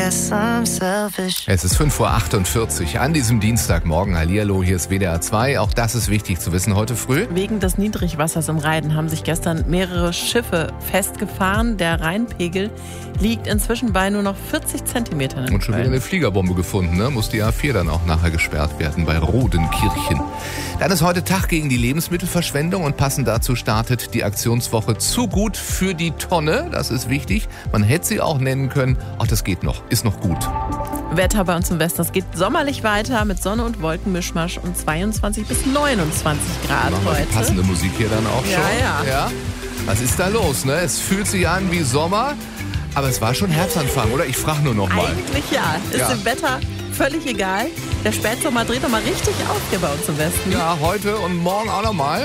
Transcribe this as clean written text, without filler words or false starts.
guess I'm selfish. Es ist 5:48 Uhr an diesem Dienstagmorgen. Hallihallo, hier ist WDR 2. Auch das ist wichtig zu wissen heute früh. Wegen des Niedrigwassers im Rhein haben sich gestern mehrere Schiffe festgefahren. Der Rheinpegel liegt inzwischen bei nur noch 40 Zentimetern. Und schon wieder eine Fliegerbombe gefunden, ne? Muss die A4 dann auch nachher gesperrt werden bei Rodenkirchen. Dann ist heute Tag gegen die Lebensmittelverschwendung und passend dazu startet die Aktionswoche Zu gut für die Tonne. Das ist wichtig. Man hätte sie auch nennen können. Ach, das geht noch. Ist noch gut. Wetter bei uns im Westen, es geht sommerlich weiter mit Sonne und Wolkenmischmasch und 22 bis 29 Grad Machen wir heute. die passende Musik hier dann auch schon. Ja. Was ist da los, ne? Es fühlt sich an wie Sommer, aber es war schon Herbstanfang, oder? Ich frage nur noch mal. Eigentlich ja. Ist dem Wetter völlig egal. Der Spätsommer dreht doch mal richtig auf hier bei uns im Westen. Ja, heute und morgen auch noch mal.